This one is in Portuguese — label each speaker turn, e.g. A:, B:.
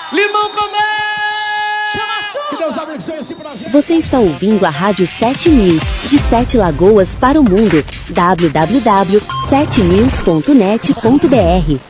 A: Limão com mel!
B: Chama a chuva!
C: Que Deus abençoe esse projeto.
D: Você está ouvindo a Rádio 7 News, de 7 Lagoas para o mundo. www.7news.net.br